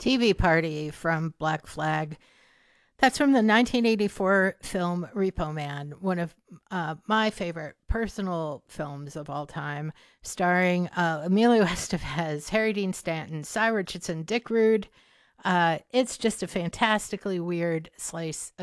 TV Party from Black Flag. That's from the 1984 film Repo Man, one of my favorite personal films of all time, starring Emilio Estevez, Harry Dean Stanton, Cy Richardson, Dick Rude. It's just a fantastically weird slice